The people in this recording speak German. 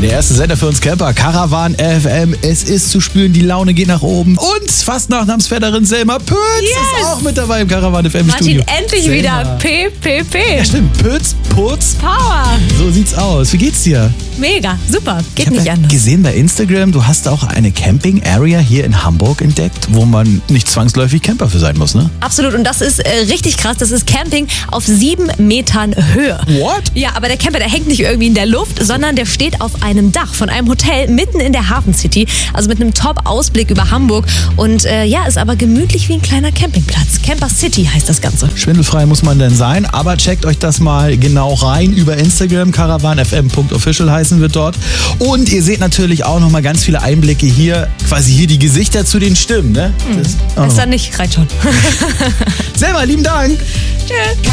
der erste Sender für uns Camper, Caravan FM. Es ist zu spüren, die Laune geht nach oben. Und Fastnachtsfederin Selma Pötz ist auch mit dabei im Caravan FM Studio. Martin, endlich wieder PPP. Ja, stimmt. Pötz, Putz. Power. So sieht's aus. Wie geht's dir? Mega, super. Geht Ich nicht habe anders. gesehen bei Instagram, du hast auch eine Camping-Area hier in Hamburg entdeckt, wo man nicht zwangsläufig Camper für sein muss, ne? Absolut. Und das ist richtig krass. Das ist Camping auf 7 Metern Höhe. What? Ja, aber der Camper, der hängt nicht irgendwie in der Luft, sondern der steht auf einem Dach von einem Hotel mitten in der Hafen City. Also mit einem Top-Ausblick über Hamburg. Und ist aber gemütlich wie ein kleiner Campingplatz. Camper City heißt das Ganze. Schwindelfrei muss man denn sein, aber checkt euch das mal genau rein über Instagram, caravanfm.official heißen wir dort. Und ihr seht natürlich auch nochmal ganz viele Einblicke hier, quasi hier die Gesichter zu den Stimmen, ne? Besser nicht, reicht schon. Selma, lieben Dank. Tschüss.